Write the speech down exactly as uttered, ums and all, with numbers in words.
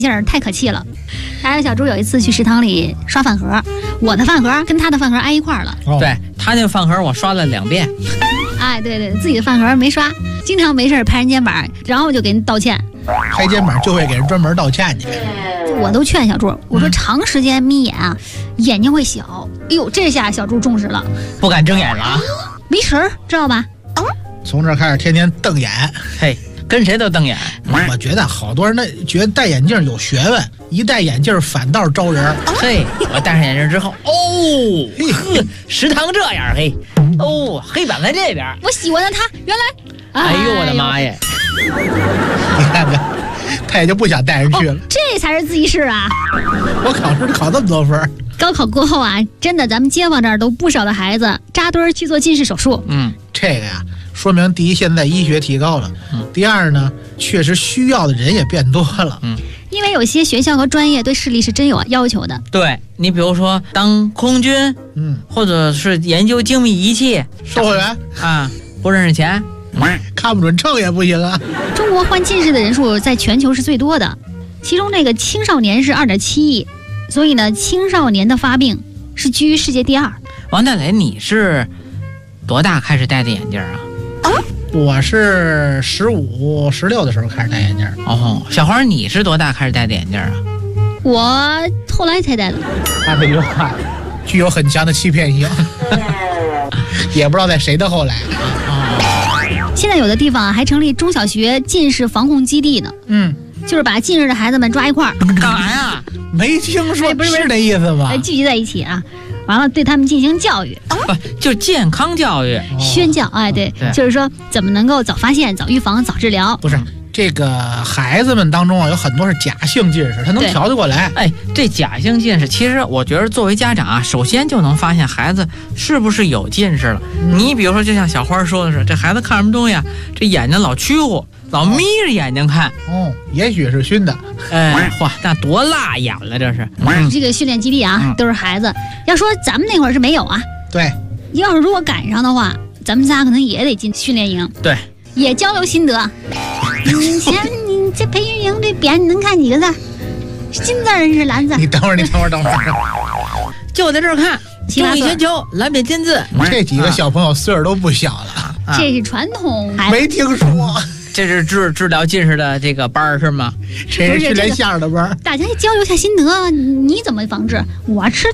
劲儿太可气了。还有小猪有一次去食堂里刷饭盒，我的饭盒跟他的饭盒挨一块儿了。 哦、对他那个饭盒我刷了两遍。 哎，对对，自己的饭盒没刷，经常没事拍人肩膀，然后就给人道歉。 拍肩膀就会给人专门道歉去。 我都劝小猪，我说长时间眯眼啊，嗯、眼睛会小。哎呦，这下小猪重视了， 不敢睁眼了啊， 没神儿，知道吧？ 从这开始天天瞪眼， 嘿，跟谁都瞪眼。 我觉得好多人呢觉得戴眼镜有学问，一戴眼镜反倒招人。 嘿，我戴上眼镜之后，哦，呵，食堂这样，嘿，哦，黑板在这边。 我喜欢的他，原来， 哎呦我的妈耶！ 你看看，他也就不想带人去了。 哦、这才是自习室啊！ 我考试考这么多分。 高考过后啊，真的，咱们街坊这儿都不少的孩子扎堆儿去做近视手术。 嗯， 这个呀，说明第一，现在医学提高了；嗯、第二呢，确实需要的人也变多了。 嗯， 因为有些学校和专业对视力是真有要求的。 对，你比如说当空军， 嗯， 或者是研究精密仪器， 售货员啊，不认识钱， 看不准秤也不行啊。 中国患近视的人数在全球是最多的，其中这个青少年是二点七亿。所以呢，青少年的发病是居于世界第二。 王大雷，你是多大开始戴的眼镜啊？ 啊，我是十五、十六的时候开始戴眼镜。 哦，小花，你是多大开始戴的眼镜啊？ 我后来才戴的。 他这句话具有很强的欺骗性，也不知道在谁的后来。 哦、现在有的地方还成立中小学近视防控基地呢。 嗯。 就是把近视的孩子们抓一块儿， 干嘛呀？ 没听说， 哎、不是不是那意思吧？ 聚集在一起啊，完了对他们进行教育， 不就健康教育、 哦、宣教，哎对， 对， 就是说怎么能够早发现、早预防、早治疗。 不是这个孩子们当中啊，有很多是假性近视，他能调得过来。 哎，这假性近视，其实我觉得作为家长啊，首先就能发现孩子是不是有近视了。嗯、你比如说，就像小花说的是，这孩子看什么东西啊，这眼睛老屈乎。老眯着眼睛看， 哦，也许是熏的， 哎，哇，那多辣眼了，这是。 嗯、这个训练基地啊，嗯、都是孩子。要说咱们那会儿是没有啊， 对。 要是如果赶上的话，咱们仨可能也得进训练营， 对， 也交流心得。以前你这培训营这匾能看几个字？金字是蓝字？ 你等会儿，你等会儿，等会儿， 就在这儿看。注意全球，蓝匾金字。 这几个小朋友岁数都不小了， 啊、这是传统。 没听说。 这是治治疗近视的这个班儿是吗？ 这是训练相声的班儿。 大家交流一下心得，你怎么防治？我吃